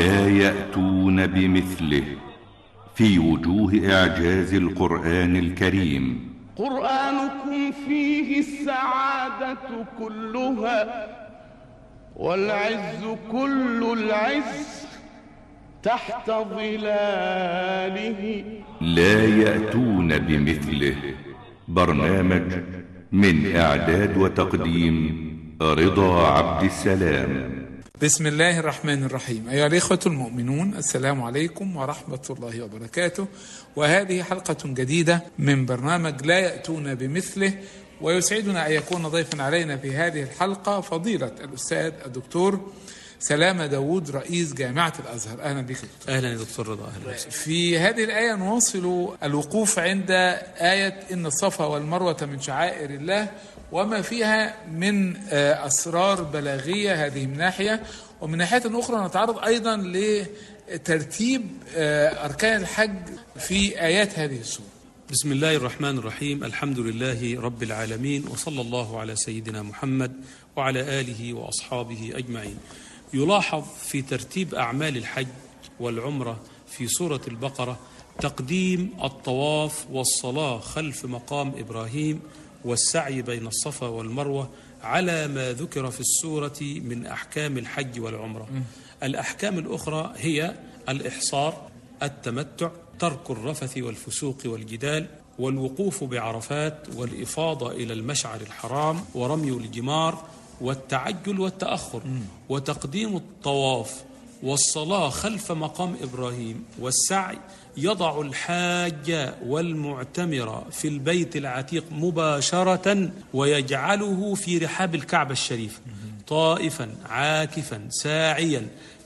لا يأتون بمثله في وجوه إعجاز القرآن الكريم. قرآنكم فيه السعادة كلها والعز كل العز تحت ظلاله. لا يأتون بمثله. برنامج من إعداد وتقديم رضا عبد السلام. بسم الله الرحمن الرحيم. أيها الإخوة المؤمنون، السلام عليكم ورحمة الله وبركاته، وهذه حلقة جديدة من برنامج لا يأتون بمثله. ويسعدنا أن يكون ضيفا علينا في هذه الحلقة فضيلة الأستاذ الدكتور سلامة داود رئيس جامعة الأزهر. أهلا بك. أهلا يا دكتور رضا. أهلا. في هذه الآية نواصل الوقوف عند آية إن الصفا والمروة من شعائر الله، وما فيها من أسرار بلاغية. هذه من ناحية، ومن ناحية أخرى نتعرض أيضا لترتيب أركان الحج في آيات هذه السورة. بسم الله الرحمن الرحيم. الحمد لله رب العالمين، وصلى الله على سيدنا محمد وعلى آله وأصحابه أجمعين. يلاحظ في ترتيب أعمال الحج والعمرة في سورة البقرة تقديم الطواف والصلاة خلف مقام إبراهيم والسعي بين الصفا والمروة على ما ذكر في السورة من أحكام الحج والعمرة. الأحكام الأخرى هي الإحصار، التمتع، ترك الرفث والفسوق والجدال، والوقوف بعرفات، والإفاضة إلى المشعر الحرام، ورمي الجمار، والتعجل والتأخر، وتقديم الطواف والصلاة خلف مقام إبراهيم والسعي يضع الحاج والمعتمر في البيت العتيق مباشرة ويجعله في رحاب الكعبة الشريفة طائفا عاكفا ساعيا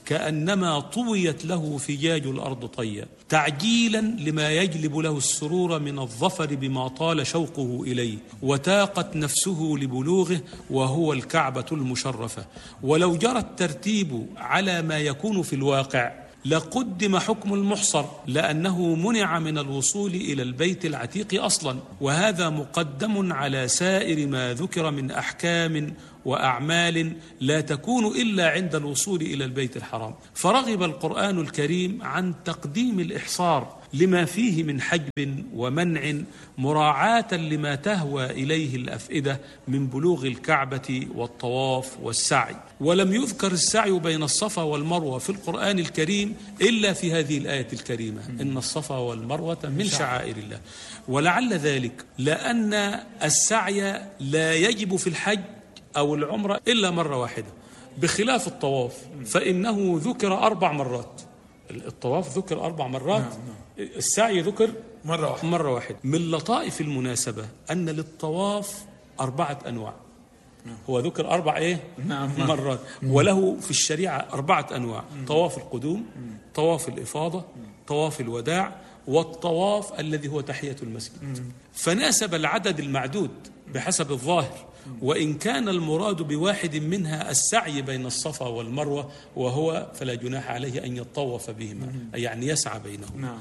كأنما طويت له فجاج الأرض طيا، تعجيلا لما يجلب له السرور من الظفر بما طال شوقه إليه وتاقت نفسه لبلوغه، وهو الكعبة المشرفة. ولو جرى الترتيب على ما يكون في الواقع لقدم حكم المحصر، لأنه منع من الوصول إلى البيت العتيق أصلا، وهذا مقدم على سائر ما ذكر من أحكام وأعمال لا تكون إلا عند الوصول إلى البيت الحرام. فرغب القرآن الكريم عن تقديم الإحصار لما فيه من حجب ومنع مراعاة لما تهوى إليه الأفئدة من بلوغ الكعبة والطواف والسعي. ولم يذكر السعي بين الصفا والمروة في القرآن الكريم إلا في هذه الآية الكريمة، إن الصفا والمروة من شعائر الله. ولعل ذلك لأن السعي لا يجب في الحج أو العمرة إلا مرة واحدة، بخلاف الطواف فإنه ذكر 4 مرات. الطواف ذكر 4 مرات، السعي ذكر مرة واحدة. من لطائف المناسبة أن للطواف 4 أنواع. هو ذكر 4 مرات، وله في الشريعة 4 أنواع: طواف القدوم، طواف الإفاضة، طواف الوداع، والطواف الذي هو تحية المسجد. فناسب العدد المعدود بحسب الظاهر، وإن كان المراد بواحد منها السعي بين الصفا والمروة، وهو فلا جناح عليه أن يطوف بهما، يعني يسعى بينهما.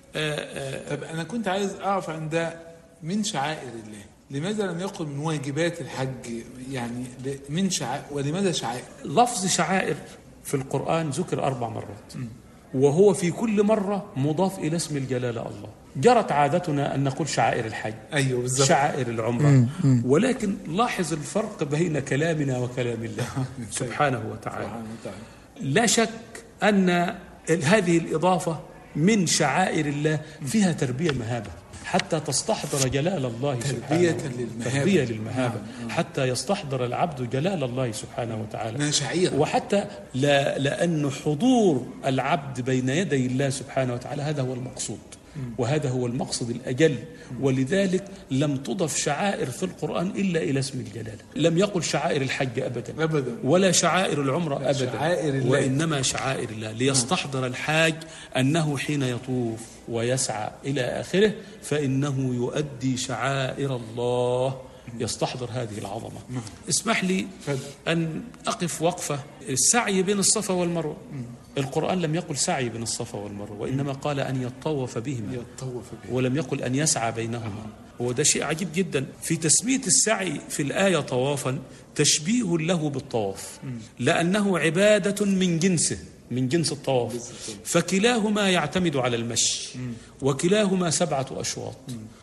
طب أنا كنت عايز أعرف عند من شعائر الله، لماذا لم يقل من واجبات الحج؟ يعني من شعائر، ولماذا شعائر؟ لفظ شعائر في القرآن ذكر 4 مرات، وهو في كل مرة مضاف إلى اسم الجلالة الله. جرت عادتنا أن نقول شعائر الحج، أيوة بالزبط، شعائر العمرة، ولكن لاحظ الفرق بين كلامنا وكلام الله سبحانه وتعالى. لا شك أن هذه الإضافة من شعائر الله فيها تربية مهابة حتى تستحضر جلال الله سبحانه، تربية للمهابة حتى يستحضر العبد جلال الله سبحانه وتعالى، وحتى لأن حضور العبد بين يدي الله سبحانه وتعالى هذا هو المقصود، وهذا هو المقصد الأجل. ولذلك لم تضف شعائر في القرآن إلا إلى اسم الجلالة. لم يقل شعائر الحج أبدا ولا شعائر العمرة أبدا، وإنما شعائر الله، ليستحضر الحاج أنه حين يطوف ويسعى إلى آخره فإنه يؤدي شعائر الله، يستحضر هذه العظمة. اسمح لي أن أقف وقفة. السعي بين الصفا والمروة، القرآن لم يقل سعي بين الصفا والمروة، وإنما قال أن يطوف بهما، ولم يقل أن يسعى بينهما. وده شيء عجيب جدا في تسمية السعي في الآية طوافا، تشبيه له بالطواف، لأنه عبادة من جنسه من جنس الطواف، فكلاهما يعتمد على المشي، وكلاهما 7 أشواط،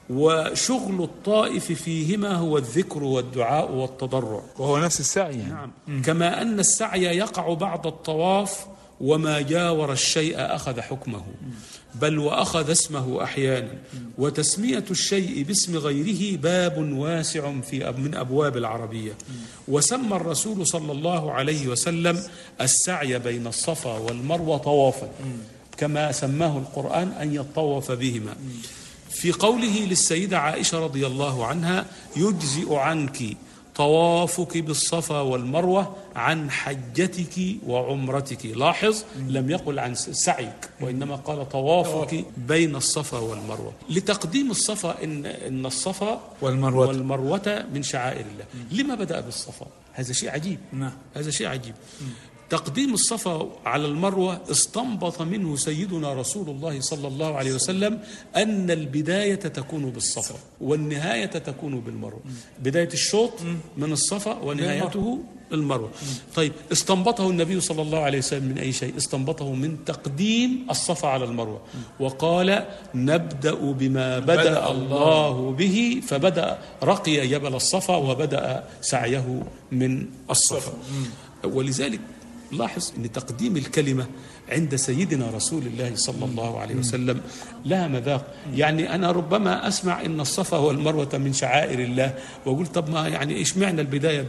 وشغل الطائف فيهما هو الذكر والدعاء والتضرع، وهو نفس السعي يعني. نعم. كما أن السعي يقع بعد الطواف، وما جاور الشيء أخذ حكمه، بل وأخذ اسمه أحيانا، وتسمية الشيء باسم غيره باب واسع من أبواب العربية. وسمى الرسول صلى الله عليه وسلم السعي بين الصفا والمروة طوافا، كما سماه القرآن أن يطوف بهما، في قوله للسيدة عائشة رضي الله عنها: يجزئ عنك طوافك بالصفا والمروة عن حجتك وعمرتك. لاحظ، لم يقل عن سعيك، وإنما قال طوافك بين الصفا والمروة، لتقديم الصفا، إن الصفا والمروة من شعائر الله. لما بدأ بالصفا؟ هذا شيء عجيب. هذا شيء عجيب. تقديم الصفا على المروة استنبط منه سيدنا رسول الله صلى الله عليه وسلم أن البداية تكون بالصفا والنهاية تكون بالمروة. بداية الشوط من الصفا ونهايته المروة. طيب، استنبطه النبي صلى الله عليه وسلم من أي شيء؟ استنبطه من تقديم الصفا على المروة، وقال: نبدأ بما بدأ الله به، فبدأ رقي جبل الصفا وبدأ سعيه من الصفا. ولذلك لاحظ أن تقديم الكلمة عند سيدنا رسول الله صلى الله عليه وسلم لها مذاق. يعني أنا ربما أسمع أن الصفا والمروة من شعائر الله، وأقول طب ما يعني إيش معنى البداية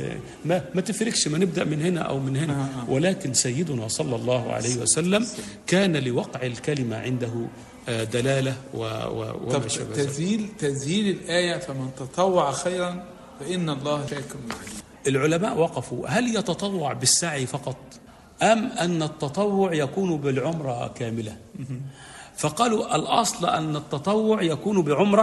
ما تفرقش، ما نبدأ من هنا أو من هنا. ولكن سيدنا صلى الله عليه وسلم كان لوقع الكلمة عنده دلالة وما شابه ذلك. تزيل الآية: فمن تطوع خيرا فإن الله شاكر عليم. العلماء وقفوا: هل يتطوع بالسعي فقط، أم أن التطوع يكون بالعمرة كاملة؟ فقالوا الأصل أن التطوع يكون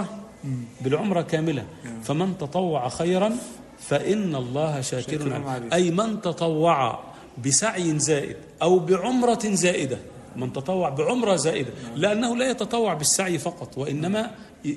بالعمرة كاملة. فمن تطوع خيرا فإن الله شاكر عليه، أي من تطوع بسعي زائد أو بعمرة زائدة. من تطوع بعمرة زائدة، لأنه لا يتطوع بالسعي فقط، وإنما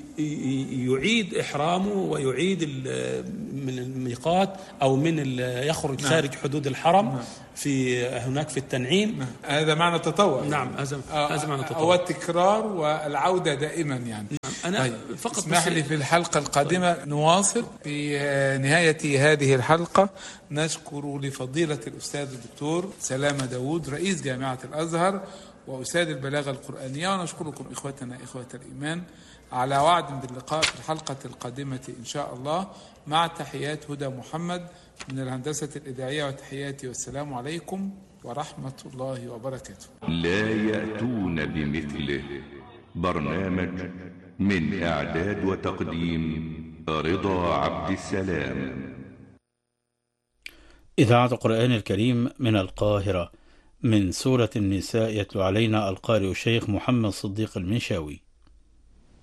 يعيد إحرامه ويعيد من الميقات أو يخرج خارج حدود الحرم هناك في التنعيم. هذا معنى التطوع. نعم، هذا معنى التطوع، هو التكرار والعودة دائما يعني. أنا فقط اسمح لي في الحلقة القادمة نواصل. في نهاية هذه الحلقة نشكر لفضيلة الأستاذ الدكتور سلامة داود رئيس جامعة الأزهر وأستاذ البلاغة القرآنية، ونشكركم إخوتنا إخوة الإيمان على وعد باللقاء في الحلقة القادمة إن شاء الله، مع تحيات هدى محمد من الهندسة الإذاعية، وتحياتي والسلام عليكم ورحمة الله وبركاته. لا يأتون بمثله. برنامج من إعداد وتقديم رضا عبد السلام. إذاعة القرآن الكريم من القاهرة، من سورة النساء، يتلو علينا القارئ الشيخ محمد صديق المنشاوي.